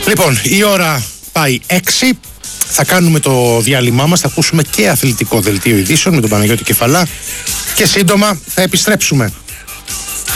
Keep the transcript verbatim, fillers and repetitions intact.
Λοιπόν, η ώρα πάει έξι. Θα κάνουμε το διάλειμμά μας, θα ακούσουμε και αθλητικό δελτίο ειδήσεων με τον Παναγιώτη Κεφαλά και σύντομα θα επιστρέψουμε.